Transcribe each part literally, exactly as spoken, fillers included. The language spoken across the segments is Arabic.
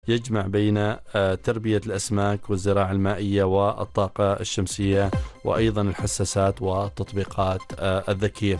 يجمع بين تربية الأسماك والزراعة المائية والطاقة الشمسية وأيضا الحساسات والتطبيقات الذكية.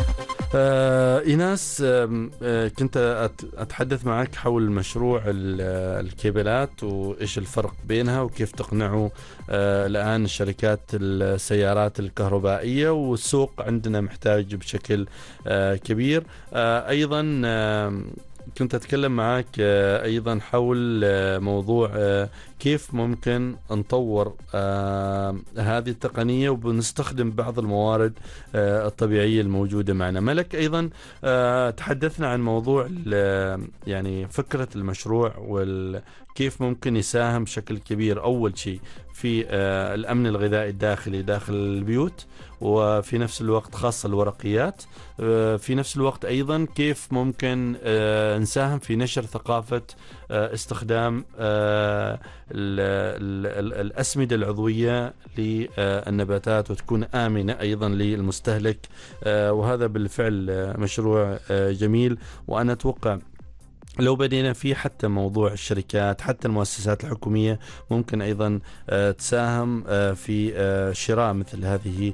آه إيناس، آه كنت أتحدث معك حول مشروع الكيبلات وإيش الفرق بينها وكيف تقنعوا آه الآن شركات السيارات الكهربائية، والسوق عندنا محتاج بشكل آه كبير. آه أيضا آه كنت أتكلم معك آه أيضا حول آه موضوع آه كيف ممكن نطور آه هذه التقنية وبنستخدم بعض الموارد آه الطبيعية الموجودة معنا. ملك، أيضا آه تحدثنا عن موضوع يعني فكرة المشروع وكيف ممكن يساهم بشكل كبير أول شيء في آه الأمن الغذائي الداخلي داخل البيوت، وفي نفس الوقت خاصة الورقيات. آه في نفس الوقت أيضا كيف ممكن آه نساهم في نشر ثقافة آه استخدام آه ال ال الأسمدة العضوية للنباتات وتكون آمنة أيضا للمستهلك. وهذا بالفعل مشروع جميل، وأنا أتوقع لو بدينا فيه حتى موضوع الشركات حتى المؤسسات الحكومية ممكن أيضا تساهم في شراء مثل هذه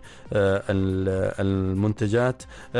المنتجات.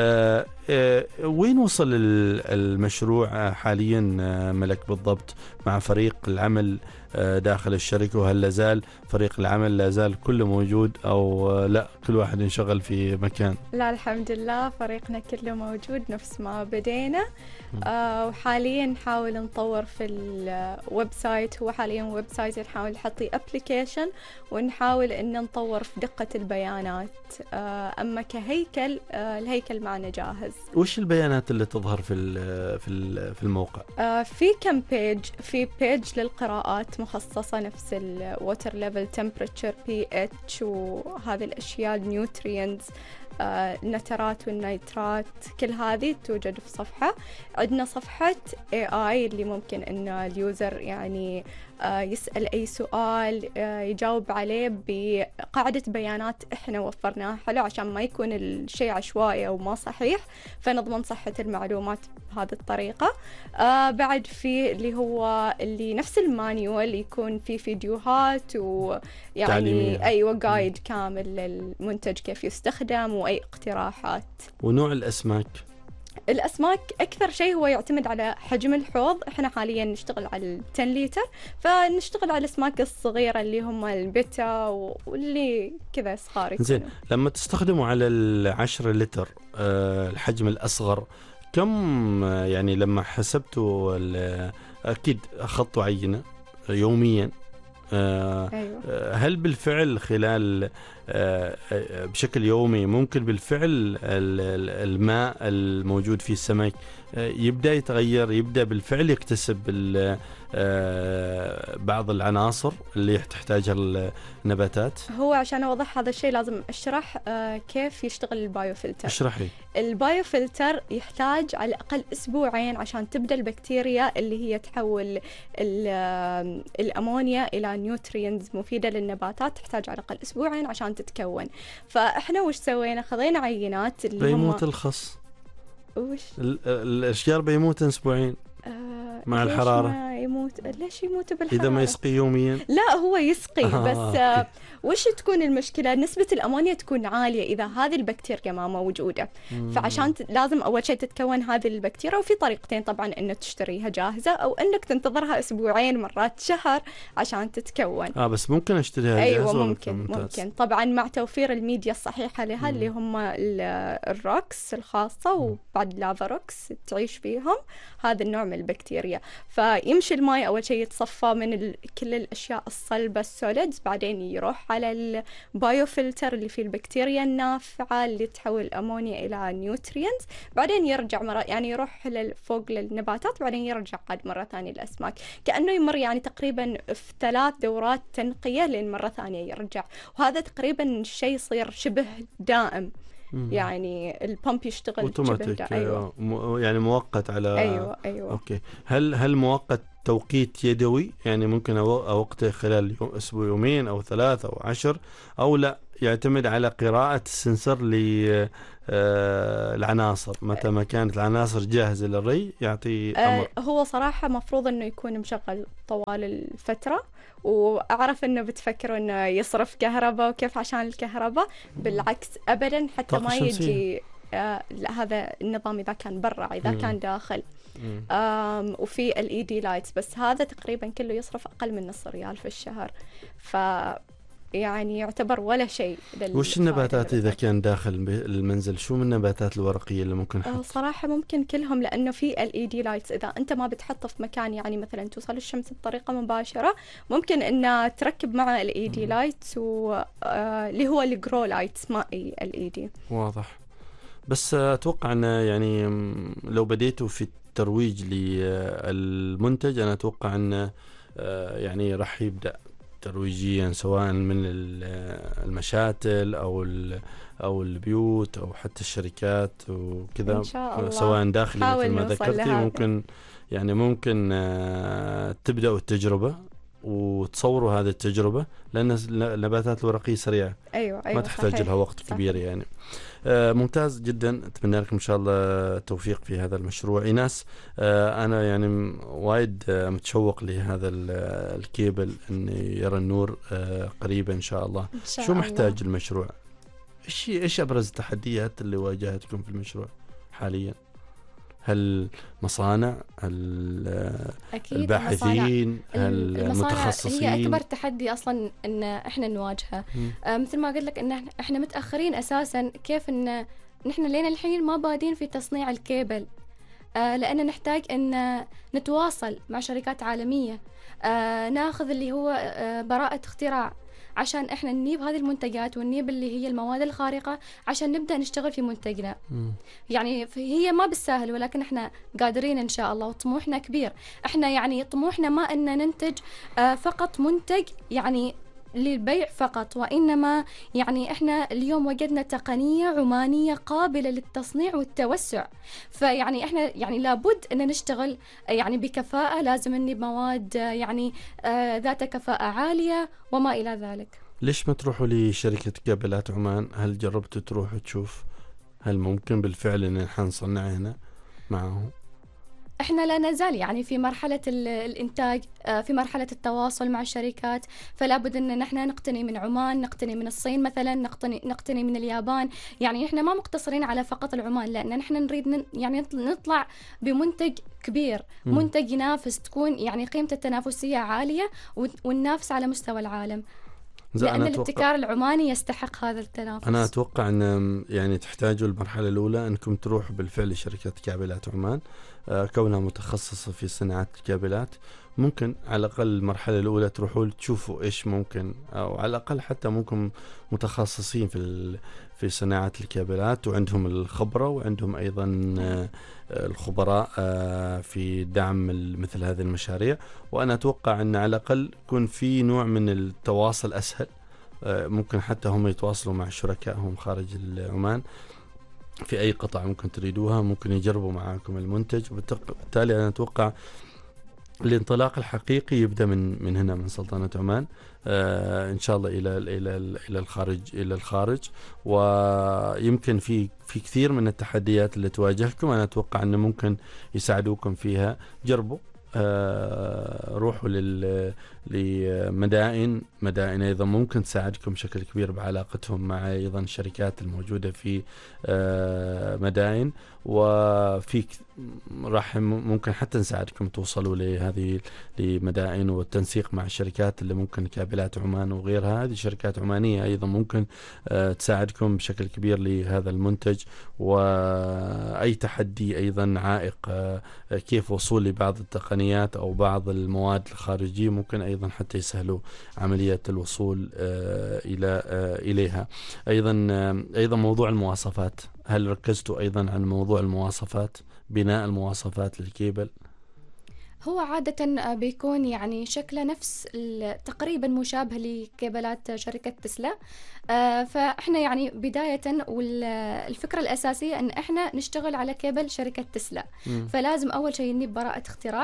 وين وصل المشروع حاليا ملك بالضبط مع فريق العمل داخل الشركة؟ وهل لازال فريق العمل لازال كله موجود أو لا كل واحد ينشغل في مكان؟ لا، الحمد لله فريقنا كله موجود نفس ما بدينا. آه وحاليا نحاول نطور في الويب سايت. هو حاليا ويب سايت نحاول نحطي ابليكيشن ونحاول ان نطور في دقة البيانات. آه اما كهيكل آه الهيكل معنا جاهز. وش البيانات اللي تظهر في في في الموقع؟ آه في كم بيج في بيج للقراءات مخصصة نفس الووتر ليفل، تمبرتشر، بي اتش، وهذه الاشياء، النيوترينز، آه، النترات والنيترات، كل هذه توجد في صفحة. عندنا صفحة إيه آي اللي ممكن إن اليوزر يعني آه، يسأل أي سؤال آه، يجاوب عليه بقاعدة بيانات إحنا وفرناها له عشان ما يكون الشيء عشوائي أو ما صحيح، فنضمن صحة المعلومات بهذه الطريقة. آه بعد في اللي هو اللي نفس المانيوال يكون فيه فيديوهات ويعني تعليمية. أيوة جايد كامل للمنتج كيف يستخدم وأي اقتراحات. ونوع الأسماك؟ الأسماك أكثر شيء هو يعتمد على حجم الحوض. إحنا حاليا نشتغل على عشرة لتر، فنشتغل على الأسماك الصغيرة اللي هم البيتا واللي كذا صغار. زين، لما تستخدموا على العشرة لتر أه الحجم الأصغر كم يعني لما حسبتوا أكيد أخذتوا عينة يوميا؟ أه أيوة. هل بالفعل خلال أه بشكل يومي ممكن بالفعل الماء الموجود في السمك يبدأ يتغير، يبدأ بالفعل يكتسب بعض العناصر اللي تحتاجها النباتات؟ هو عشان أوضح هذا الشيء لازم أشرح كيف يشتغل البايوفلتر. اشرحي. البايوفلتر يحتاج على الأقل أسبوعين عشان تبدأ البكتيريا اللي هي تحول الأمونيا إلى نيوترينز مفيدة للنباتات، تحتاج على الأقل أسبوعين عشان تتكون. فإحنا وش سوينا؟ خذينا عينات اللي بيموت هم... الخص وش الأشجار بيموت أسبوعين آه مع الحرارة. ما يموت ليش يموت بالحرارة إذا ما يسقي يوميا؟ لا هو يسقي آه بس آه وش تكون المشكلة؟ نسبة الأمونيا تكون عالية إذا هذه البكتيريا ما موجودة. مم. فعشان ت... لازم أول شيء تتكون هذه البكتيريا، وفي طريقتين طبعا إنك تشتريها جاهزة أو إنك تنتظرها أسبوعين مرات شهر عشان تتكون. آه بس ممكن أشتريها أيوة جاهزة؟ ممكن ممكن طبعا مع توفير الميديا الصحيحة لها. مم. اللي هم الروكس الخاصة وبعد لافاروكس تعيش فيهم هذا النوع من البكتيريا. فيمشي الماء أول شيء يتصفى من ال... كل الأشياء الصلبة السوليدز، بعدين يروح على البايوفلتر اللي فيه البكتيريا النافعة اللي تحول الأمونيا إلى نيوترينز، بعدين يرجع مرة يعني يروح فوق للنباتات، بعدين يرجع عاد مرة ثانية للأسماك. كأنه يمر يعني تقريبا في ثلاث دورات تنقية لين مرة ثانية يرجع، وهذا تقريبا الشيء يصير شبه دائم. يعني البامب يشتغل اوتوماتيك. أيوة. يعني مؤقت على أيوة أيوة. أوكي. هل هل مؤقت توقيت يدوي، يعني ممكن أوقته خلال يوم أسبوع يومين أو ثلاث أو عشر، أو لا يعتمد على قراءة السنسر للعناصر متى ما كانت العناصر جاهزة للري يعطي أمر. آه هو صراحة مفروض أنه يكون مشغل طوال الفترة، وأعرف أنه بتفكروا أنه يصرف كهرباء وكيف عشان الكهرباء، بالعكس أبدا، حتى ما يجي آه هذا النظام إذا كان برا إذا مم. كان داخل آم وفي ال إي دي لايتس، بس هذا تقريبا كله يصرف أقل من نص ريال في الشهر، ف يعني يعتبر ولا شيء. وش النباتات إذا كان داخل المنزل، شو من النباتات الورقية اللي ممكن نحط؟ صراحة ممكن كلهم، لأنه في ال إي دي لايتس إذا أنت ما بتحطه في مكان يعني مثلا توصل الشمس بطريقة مباشرة، ممكن إنه تركب مع ال إي دي لايتس واللي هو الجرو لايتس مائي ال إي دي. واضح. بس أتوقع أن يعني لو بديتوا في الترويج للمنتج أنا أتوقع أن يعني راح يبدأ ترويجيا سواء من المشاتل أو أو البيوت أو حتى الشركات وكذا، سواء داخل مثل ما ذكرتي. ممكن يعني ممكن تبدأوا التجربة وتصوروا هذه التجربة، لأن النباتات الورقية سريعة. أيوة أيوة ما تحتاج صحيح. لها وقت صحيح. كبير يعني. آه ممتاز جدا، أتمنى لكم إن شاء الله التوفيق في هذا المشروع. إيناس، آه أنا يعني وايد آه متشوق لهذا الكيبل أن يرى النور آه قريبا إن شاء الله. إن شاء شو محتاج الله. المشروع؟ إيش إيش أبرز التحديات اللي واجهتكم في المشروع حاليا؟ هل مصانع؟ هل الباحثين؟ هل المتخصصين؟ هي أكبر تحدي أصلا إن إحنا نواجهه. آه مثل ما قلت لك إن إحنا متأخرين أساسا، كيف إن نحن لين الحين ما بادين في تصنيع الكيبل، آه لأن نحتاج إن نتواصل مع شركات عالمية، آه ناخذ اللي هو آه براءة اختراع عشان إحنا نجيب هذه المنتجات ونجيب اللي هي المواد الخارقة عشان نبدأ نشتغل في منتجنا. م. يعني هي ما بالساهل، ولكن إحنا قادرين إن شاء الله، وطموحنا كبير. إحنا يعني طموحنا ما إن ننتج آه فقط منتج يعني للبيع فقط، وإنما يعني إحنا اليوم وجدنا تقنية عمانية قابلة للتصنيع والتوسع، فيعني إحنا يعني لابد أن نشتغل يعني بكفاءة، لازم نجيب مواد يعني آه ذات كفاءة عالية وما إلى ذلك. ليش ما تروحوا لشركة كابلات عمان؟ هل جربتوا تروحوا تشوف هل ممكن بالفعل أن نحن نصنع هنا معهم؟ احنا لا نزال يعني في مرحلة الانتاج، في مرحلة التواصل مع الشركات، فلا بد ان نحن نقتني من عمان، نقتني من الصين مثلا، نقتني نقتني من اليابان. يعني احنا ما مقتصرين على فقط العمان، لان نحن نريد يعني نطلع بمنتج كبير، م. منتج ينافس، تكون يعني قيمته التنافسية عالية وننافس على مستوى العالم، لأن الابتكار العماني يستحق هذا التنافس. أنا أتوقع أن يعني تحتاجوا المرحلة الأولى أنكم تروحوا بالفعل لشركة كابلات عمان، آه كونها متخصصة في صناعة الكابلات. ممكن على الأقل المرحلة الأولى تروحوا تشوفوا إيش ممكن، أو على الأقل حتى ممكن متخصصين في في صناعة الكابلات وعندهم الخبرة، وعندهم أيضا آه الخبراء آه في دعم مثل هذه المشاريع. وأنا أتوقع أن على الأقل يكون في نوع من التواصل أسهل، آه ممكن حتى هم يتواصلوا مع شركائهم خارج عمان في أي قطع ممكن تريدوها، ممكن يجربوا معاكم المنتج، وبالتالي أنا أتوقع الانطلاق الحقيقي يبدأ من من هنا، من سلطنة عمان آه إن شاء الله إلى إلى إلى الخارج إلى الخارج. ويمكن في في كثير من التحديات اللي تواجهكم أنا أتوقع أنه ممكن يساعدوكم فيها. جربوا، آه روحوا لل لمدائن مدائن أيضا ممكن تساعدكم بشكل كبير بعلاقتهم مع أيضا الشركات الموجودة في آه مدائن، وفي راح ممكن حتى نساعدكم توصلوا لهذه لمدائن، والتنسيق مع الشركات اللي ممكن كابلات عمان وغيرها. هذه شركات عمانية أيضا ممكن آه تساعدكم بشكل كبير لهذا المنتج. وأي تحدي أيضا عائق آه كيف وصول لبعض التقنيات أو بعض المواد الخارجية ممكن أيضا حتى يسهلوا عملية الوصول آه إلى آه إليها. أيضا آه أيضا موضوع المواصفات، هل ركزتوا أيضا عن موضوع المواصفات، بناء المواصفات للكيبل؟ هو عادة بيكون يعني شكله نفس تقريبا مشابه لكيبلات شركة تسلا، آه فإحنا يعني بداية والفكرة الأساسية أن إحنا نشتغل على كيبل شركة تسلا. م. فلازم أول شيء نجيب براءة اختراع،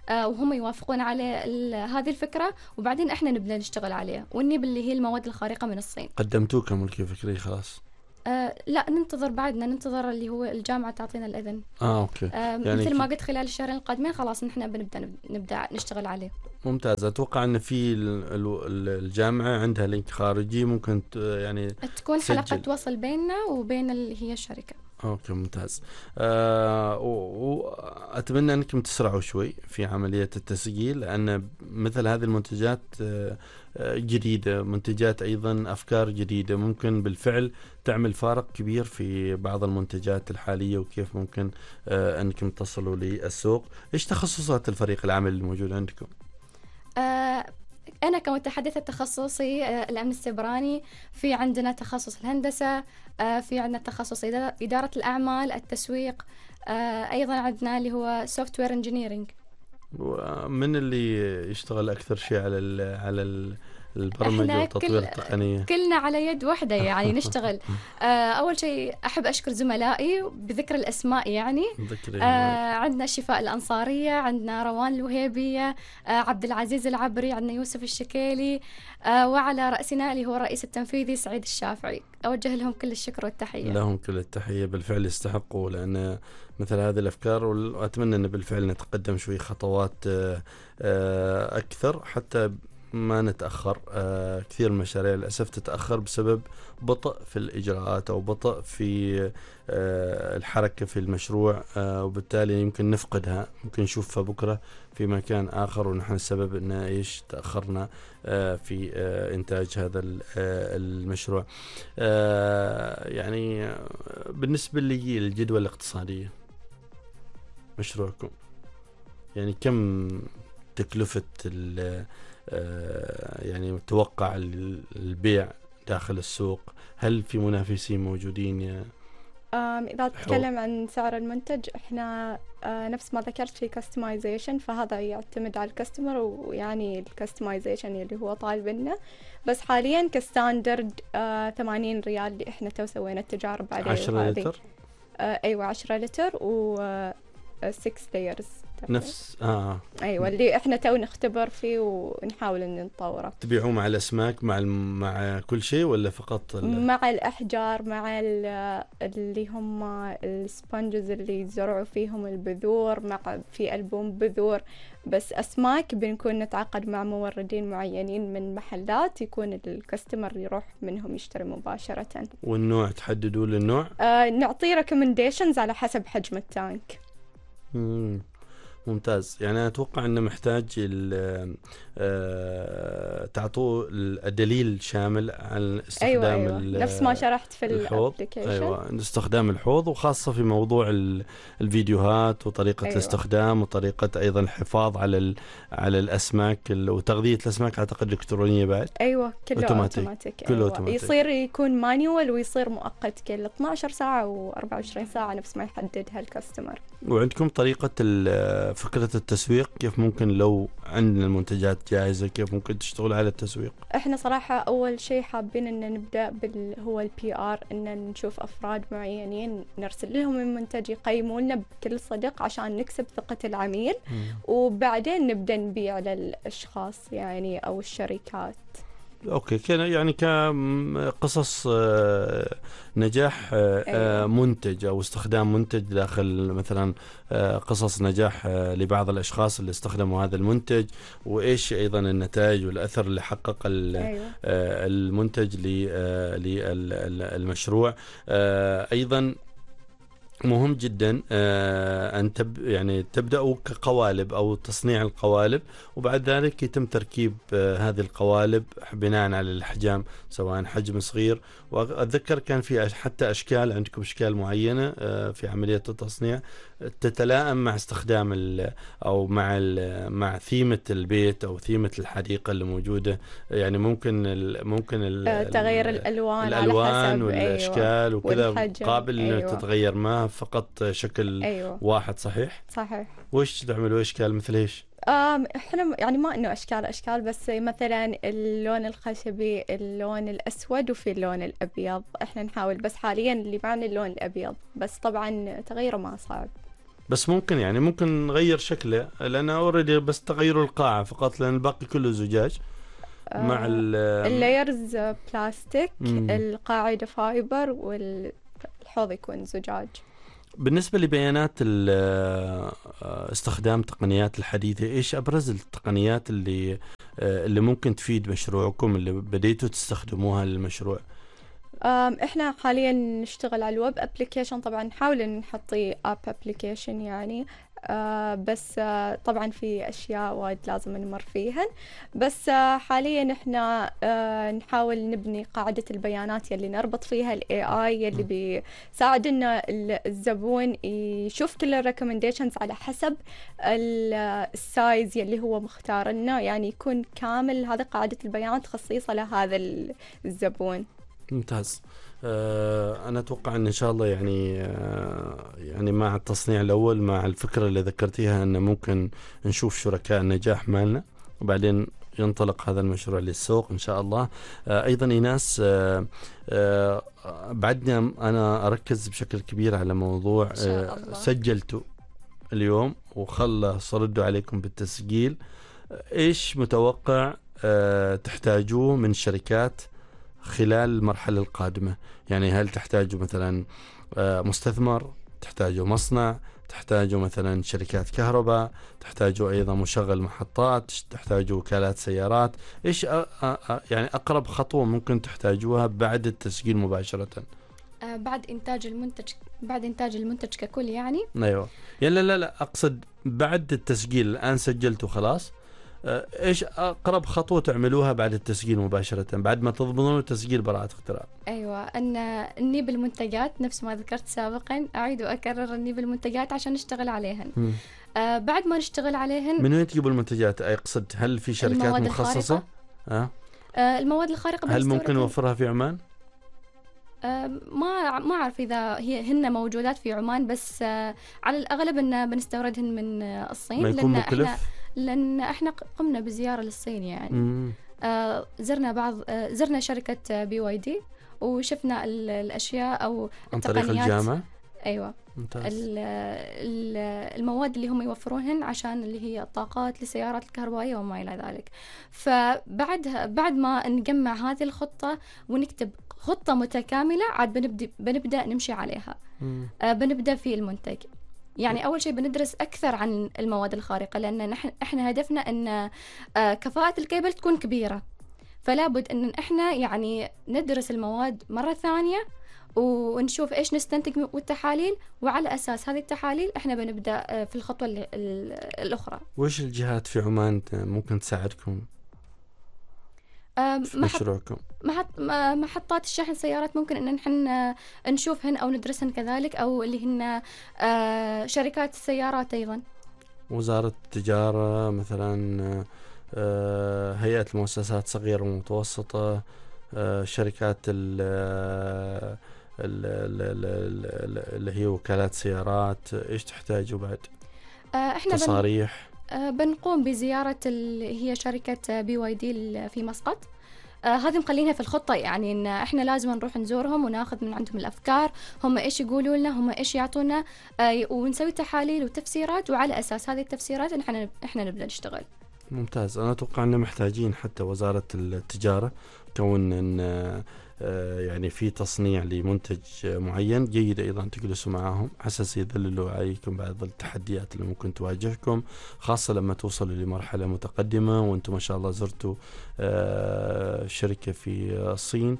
آه وهم يوافقون على هذه الفكرة، وبعدين إحنا نبدأ نشتغل عليه ونجيب اللي هي المواد الخارقة من الصين. قدمتوه كملكية فكرية خلاص؟ آه لا، ننتظر بعدنا، ننتظر اللي هو الجامعة تعطينا الإذن. آه أوكي. آه يعني مثل ما قلت خلال الشهرين القادمين خلاص نحن بنبدأ نبدأ نشتغل عليه. ممتاز. أتوقع أن في الجامعة عندها لينك خارجي ممكن يعني تكون تسجل. حلقة وصل بيننا وبين اللي هي الشركة. اوكي ممتاز. آه واتمنى انكم تسرعوا شوي في عمليه التسجيل، لان مثل هذه المنتجات آه جديده، منتجات ايضا افكار جديده ممكن بالفعل تعمل فارق كبير في بعض المنتجات الحاليه، وكيف ممكن آه انكم تصلوا للسوق. ايش تخصصات الفريق العمل الموجود عندكم؟ آه أنا كمتحدثة تخصصي الأمن السيبراني، في عندنا تخصص الهندسة، في عندنا تخصص إدارة الأعمال، التسويق، أيضا عندنا اللي هو software engineering. ومن اللي يشتغل أكثر شيء على ال على ال البرمجة وتطوير التقنية؟ كلنا على يد واحدة يعني نشتغل. أول شيء أحب أشكر زملائي بذكر الأسماء يعني. آه عندنا شفاء الأنصارية، عندنا روان الوهيبية، آه عبد العزيز العبري، عندنا يوسف الشكيلي، آه وعلى رأسنا اللي هو الرئيس التنفيذي سعيد الشافعي. أوجه لهم كل الشكر والتحية. لهم كل التحية، بالفعل يستحقوا، لأن مثل هذه الأفكار، وأتمنى أن بالفعل نتقدم شوي خطوات أكثر حتى ما نتأخر. آه كثير من المشاريع للأسف تتأخر بسبب بطء في الإجراءات أو بطء في آه الحركة في المشروع، آه وبالتالي يمكن نفقدها، ممكن نشوفها بكرة في مكان آخر ونحن السبب إن إيش تأخرنا آه في آه إنتاج هذا آه المشروع. آه يعني بالنسبة لي الجدوى الاقتصادية مشروعكم، يعني كم تكلفة يعني متوقع البيع داخل السوق؟ هل في منافسين موجودين؟ يا إذا تتكلم عن سعر المنتج، إحنا نفس ما ذكرت في كاستمايزيشن، فهذا يعتمد على الكاستمر، ويعني الكاستمايزيشن اللي هو طالب لنا. بس حاليا كستاندرد ثمانين ريال اللي إحنا تو سوينا التجارب عليه. عشرة لتر؟ أيوة عشرة لتر و six layers نفس آه أيوة اللي إحنا تو نختبر فيه ونحاول إن نطوره. تبيعوه مع الأسماك مع مع كل شيء ولا فقط مع الأحجار، مع اللي هم السبونجز اللي يزرعوا فيهم البذور، مع في ألبوم بذور. بس أسماك بنكون نتعاقد مع موردين معينين من محلات، يكون الكاستمر يروح منهم يشتري مباشرة. والنوع تحددوا للنوع؟ آه نعطيه recommendations على حسب حجم التانك. مم. ممتاز. يعني أنا أتوقع أنه محتاج تعطوه الدليل شامل عن استخدام أيوة أيوة. نفس ما شرحت في الحوض. أيوة استخدام الحوض، وخاصة في موضوع الفيديوهات وطريقة أيوة. الاستخدام وطريقة أيضا الحفاظ على على الأسماك وتغذية الأسماك أعتقد إلكترونية بعد. أيوة كله أوتوماتيك, أوتوماتيك. كله أيوة. أوتوماتيك. يصير يكون مانيوال ويصير مؤقت كل اثنتي عشرة ساعة وأربعة وعشرين ساعة نفس ما يحددها الكاستمر. وعندكم طريقة فكرة التسويق، كيف ممكن لو عندنا المنتجات جاهزة كيف ممكن تشتغل على التسويق؟ احنا صراحة اول شيء حابين ان نبدأ بال هو البي ار، ان نشوف افراد معينين نرسل لهم المنتج يقيموا لنا بكل صدق عشان نكسب ثقة العميل، م. وبعدين نبدأ نبيع للاشخاص يعني او الشركات. اوكي، كان يعني كقصص نجاح أيوة. منتج او استخدام منتج داخل مثلا قصص نجاح لبعض الاشخاص اللي استخدموا هذا المنتج، وايش ايضا النتائج والاثر اللي حقق أيوة. المنتج للمشروع. ايضا مهم جدا أن تب يعني تبدأوا كقوالب أو تصنيع القوالب، وبعد ذلك يتم تركيب هذه القوالب بناء على الأحجام، سواء حجم صغير. وأتذكر كان في حتى أشكال، عندكم أشكال معينة في عملية التصنيع تتلائم مع استخدام أو مع مع ثيمة البيت أو ثيمة الحديقة اللي موجودة. يعني ممكن ال ممكن ال تغير الألوان الألوان على حسب والأشكال أيوة. وكذا قابل أيوة. أن تتغير، ما فقط شكل أيوة. واحد. صحيح صحيح. وش تعملوا أشكال مثل إيش؟ احنا يعني ما انه اشكال اشكال بس مثلا اللون الخشبي، اللون الاسود، وفي اللون الابيض. احنا نحاول، بس حاليا اللي معنا اللون الابيض، بس طبعا تغيره ما صعب. بس ممكن يعني ممكن نغير شكله، لأن أوريدي بس تغير القاعة فقط، لأن الباقي كله زجاج مع ال اللايرز بلاستيك، مم. القاعدة فايبر، والحوض يكون زجاج. بالنسبة لبيانات ال- استخدام تقنيات الحديثة، إيش أبرز التقنيات اللي اللي ممكن تفيد مشروعكم اللي بديتوا تستخدموها للمشروع؟ أم، احنا حاليا نشتغل على الويب ابلكيشن، طبعا نحاول ان نحطي اب ابلكيشن يعني. أه بس أه طبعا في اشياء وايد لازم نمر فيها، بس أه حاليا احنا أه نحاول نبني قاعدة البيانات يلي نربط فيها الاي اي يلي بيساعدنا الزبون يشوف كل الريكومنديشنز على حسب السايز يلي هو مختار لنا، يعني يكون كامل هذا قاعدة البيانات خصيصة لهذا الزبون. ممتاز. آه أنا أتوقع أن إن شاء الله يعني آه يعني مع التصنيع الأول، مع الفكرة اللي ذكرتيها، أن ممكن نشوف شركاء النجاح مالنا وبعدين ينطلق هذا المشروع للسوق إن شاء الله. آه أيضا إيناس، آه آه بعدنا أنا أركز بشكل كبير على موضوع آه سجلته اليوم وخلص ردوا عليكم بالتسجيل. إيش متوقع آه تحتاجوه من الشركات خلال المرحلة القادمة؟ يعني هل تحتاجوا مثلا مستثمر، تحتاجوا مصنع، تحتاجوا مثلا شركات كهرباء، تحتاجوا أيضا مشغل محطات، تحتاجوا وكالات سيارات؟ إيش يعني أقرب خطوة ممكن تحتاجوها بعد التسجيل مباشرة؟ بعد إنتاج المنتج بعد إنتاج المنتج ككل يعني؟ أيوة يعني لا لا لا أقصد بعد التسجيل. الآن سجلتوا خلاص، ايش اقرب خطوه تعملوها بعد التسجيل مباشره، بعد ما تضمنون تسجيل براءه اختراع؟ ايوه، ان نجيب المنتجات نفس ما ذكرت سابقا، اعيد واكرر، نجيب المنتجات عشان نشتغل عليهن. آه بعد ما نشتغل عليهن، من وين تجيبوا المنتجات؟ اقصد هل في شركات مخصصه؟ آه. آه المواد الخارقه هل ممكن نوفرها في عمان؟ آه ما ما اعرف اذا هي هن موجودات في عمان، بس آه على الاغلب ان بنستوردهن من آه الصين. ما يكون مكلف؟ احنا لأن إحنا قمنا بزيارة للصين يعني. آه زرنا بعض آه زرنا شركة بي واي دي وشفنا الأشياء أو عن طريق الجامعة. أيوة. المواد اللي هم يوفرونهن عشان اللي هي الطاقات للسيارات الكهربائية وما إلى ذلك. فبعدها بعد ما نجمع هذه الخطة ونكتب خطة متكاملة، عاد بنبدأ بنبدأ نمشي عليها. آه بنبدأ في المنتج. يعني أول شيء بندرس أكثر عن المواد الخارقة، لأن نحن إحنا هدفنا أن كفاءة الكيبل تكون كبيرة، فلا بد أن إحنا يعني ندرس المواد مرة ثانية ونشوف إيش نستنتج والتحاليل، وعلى أساس هذه التحاليل إحنا بنبدأ في الخطوة الأخرى. وإيش الجهات في عمان ممكن تساعدكم في مشروعكم؟ محط محطات الشحن سيارات ممكن ان نحن نشوفهن او ندرسهن كذلك، او اللي هن شركات السيارات ايضا. وزارة التجارة مثلا، هيئة المؤسسات الصغيرة والمتوسطة، شركات اللي هي وكالات سيارات، ايش تحتاجوا بعد؟ احنا تصاريح. بنقوم بزيارة اللي هي شركة بي واي دي في مسقط. آه هذه مخلينها في الخطة، يعني إن إحنا لازم نروح نزورهم وناخذ من عندهم الأفكار، هم إيش يقولوا لنا، هم إيش يعطونا، آه ونسوي تحاليل وتفسيرات، وعلى أساس هذه التفسيرات إحنا إحنا نبدأ نشتغل. ممتاز. أنا أتوقع أن محتاجين حتى وزارة التجارة، كون أن آه يعني في تصنيع لمنتج معين، جيد أيضا تجلسوا معهم حساس يذللوا عليكم بعض التحديات اللي ممكن تواجهكم، خاصة لما توصلوا لمرحلة متقدمة. وأنتم ما شاء الله زرتوا آه شركة في الصين،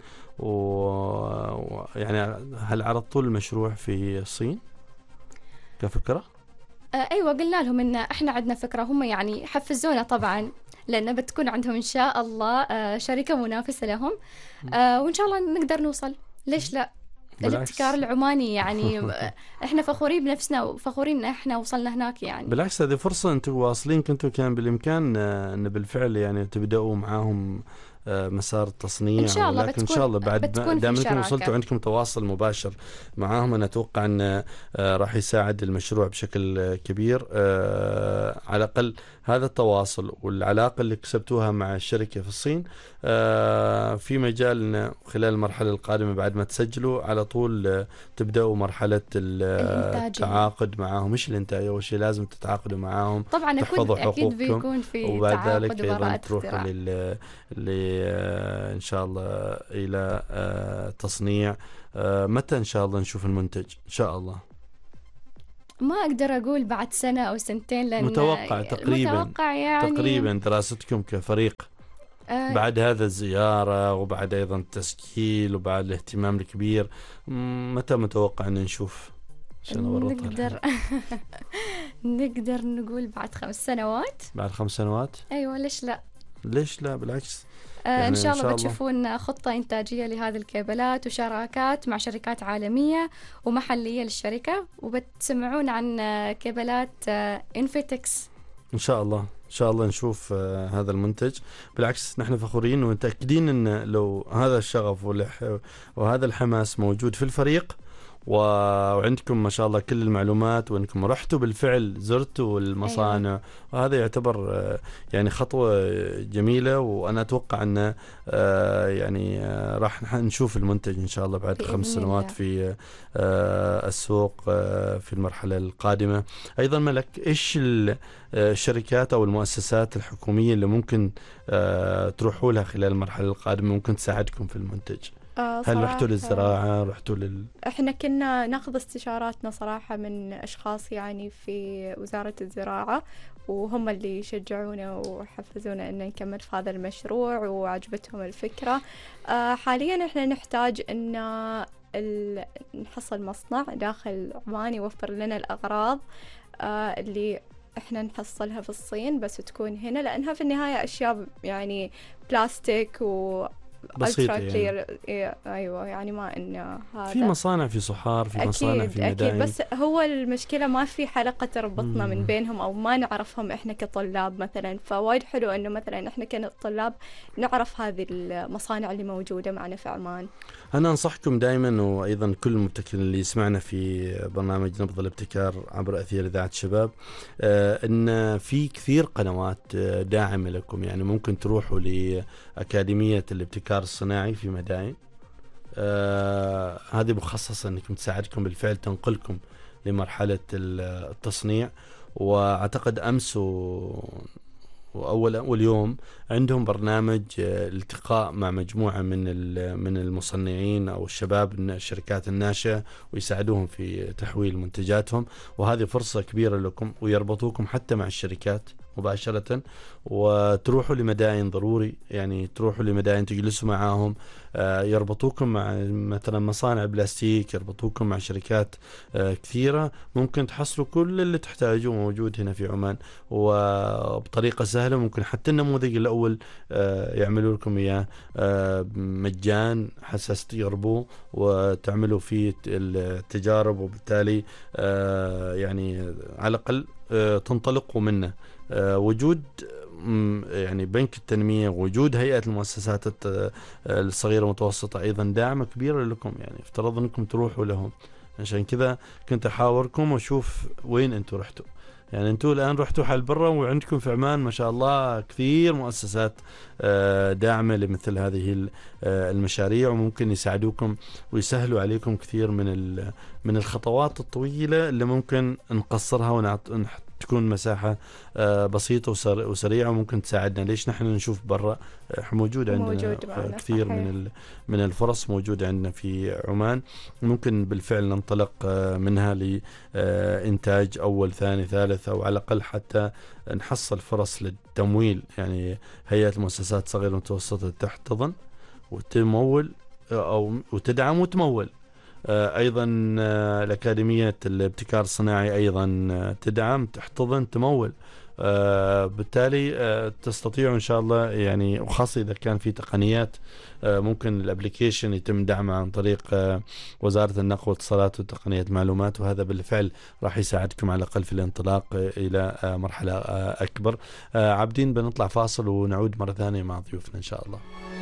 ويعني هل عرضتوا المشروع في الصين كفكرة؟ آه أيوة، قلنا لهم إن إحنا عندنا فكرة، هم يعني حفزونا طبعا، لأن بتكون عندهم إن شاء الله آه شركة منافسة لهم، آه وإن شاء الله نقدر نوصل. ليش لا؟ الابتكار العماني يعني إحنا فخورين بنفسنا وفخورين إن إحنا وصلنا هناك يعني. بالعكس، هذه فرصة أنتم واصلين، كنتوا كان بالإمكان أن بالفعل يعني تبدأوا معاهم مسار التصنيع، إن شاء الله ولكن بتكون إن شاء الله بعد بتكون دام في انكم شراكة. وصلتوا عندكم تواصل مباشر معاهم، أنا أتوقع أن راح يساعد المشروع بشكل كبير. على الأقل هذا التواصل والعلاقة اللي كسبتوها مع الشركة في الصين في مجال خلال المرحلة القادمة بعد ما تسجلوا على طول تبدأوا مرحلة التعاقد معاهم. مش الانتاج أول شيء، لازم تتعاقدوا معاهم طبعا تحفظوا أكيد أكيد حقوقكم، بيكون في وبعد ذلك تعاقد أيضا وبراءة تروحوا اختراع. لل... ل... إن شاء الله إلى تصنيع. متى إن شاء الله نشوف المنتج إن شاء الله؟ ما أقدر أقول بعد سنة أو سنتين، لأن متوقع تقريبا متوقع يعني تقريبا دراستكم كفريق آه بعد هذا الزيارة وبعد أيضا التسجيل وبعد الاهتمام الكبير، متى متوقع أن نشوف؟ نقدر نقدر نقول بعد خمس سنوات. بعد خمس سنوات؟ أيوة، ليش لا؟ ليش لا؟ بالعكس. آه يعني إن شاء الله إن شاء بتشوفون خطة إنتاجية لهذه الكابلات وشراكات مع شركات عالمية ومحلية للشركة، وبتسمعون عن كابلات آه انفيتكس إن شاء الله. إن شاء الله نشوف آه هذا المنتج. بالعكس نحن فخورين ومتأكدين أن لو هذا الشغف وهذا الحماس موجود في الفريق وعندكم ما شاء الله كل المعلومات، وانكم رحتوا بالفعل زرتوا المصانع، أيوة. وهذا يعتبر يعني خطوة جميلة، وانا اتوقع ان يعني راح نشوف المنتج ان شاء الله بعد خمس سنوات في السوق في المرحلة القادمة. ايضا ملك، ايش الشركات او المؤسسات الحكومية اللي ممكن تروحوا لها خلال المرحلة القادمة ممكن تساعدكم في المنتج؟ آه هل رحتوا للزراعة؟ رحتوا لل... احنا كنا ناخذ استشاراتنا صراحة من أشخاص يعني في وزارة الزراعة، وهم اللي يشجعونا وحفزونا أن نكمل في هذا المشروع، وعجبتهم الفكرة. آه حاليا احنا نحتاج أن ال... نحصل مصنع داخل عمان يوفر لنا الأغراض آه اللي احنا نحصلها في الصين بس تكون هنا، لأنها في النهاية أشياء يعني بلاستيك و بسيطة يعني. أيوة يعني ما إنه هذا في مصانع في صحار، في أكيد مصانع في مدائن. أكيد، بس هو المشكلة ما في حلقة تربطنا من بينهم أو ما نعرفهم إحنا كطلاب مثلا. فوايد حلو إنه مثلا إحنا كطلاب نعرف هذه المصانع اللي موجودة معنا في عمان. أنا أنصحكم دائما، وأيضا كل المبتكرين اللي يسمعنا في برنامج نبض الابتكار عبر أثير إذاعة الشباب، آه إن في كثير قنوات داعمة لكم. يعني ممكن تروحوا لأكاديمية الابتكار الصناعي في مدائن، آه هذه مخصصة أنكم تساعدكم بالفعل تنقلكم لمرحلة التصنيع. وأعتقد أمس وأول واليوم عندهم برنامج التقاء مع مجموعة من من المصنعين أو الشباب الشركات الناشئة، ويساعدوهم في تحويل منتجاتهم. وهذه فرصة كبيرة لكم، ويربطوكم حتى مع الشركات مباشرة، وتروحوا لمدائن ضروري. يعني تروحوا لمدائن تجلسوا معاهم، يربطوكم مع مثلا مصانع بلاستيك، يربطوكم مع شركات كثيرة، ممكن تحصلوا كل اللي تحتاجوه موجود هنا في عمان وبطريقة سهلة. ممكن حتى النموذج الأول يعملوا لكم إياه مجان حساس تجربوه وتعملوا فيه التجارب، وبالتالي يعني على الأقل تنطلقوا منه. وجود يعني بنك التنمية، وجود هيئة المؤسسات الصغيرة والمتوسطة أيضا دعم كبير لكم. يعني افترض أنكم تروحوا لهم، عشان كذا كنت أحاوركم وأشوف وين أنتوا رحتوا. يعني أنتوا الآن رحتوا حال برا، وعندكم في عمان ما شاء الله كثير مؤسسات داعمة لمثل هذه المشاريع، وممكن يساعدوكم ويسهلوا عليكم كثير من من الخطوات الطويلة اللي ممكن نقصرها ونحط تكون مساحة بسيطة وسريعة وممكن تساعدنا. ليش نحن نشوف برا موجود عندنا موجود كثير صحيح. من من الفرص موجودة عندنا في عمان، ممكن بالفعل ننطلق منها لإنتاج أول ثاني ثالث، أو على الأقل حتى نحصل فرص للتمويل. يعني هيئة المؤسسات الصغيرة والمتوسطة تحتضن وتمول أو وتدعم وتمول. أيضا الأكاديمية الابتكار الصناعي أيضا تدعم تحتضن تمول. بالتالي تستطيعوا إن شاء الله يعني، وخاصة إذا كان في تقنيات ممكن الابليكيشن يتم دعمه عن طريق وزارة النقل والاتصالات وتقنية معلومات، وهذا بالفعل راح يساعدكم على الأقل في الانطلاق إلى مرحلة أكبر. عابدين بنطلع فاصل ونعود مرة ثانية مع ضيوفنا إن شاء الله.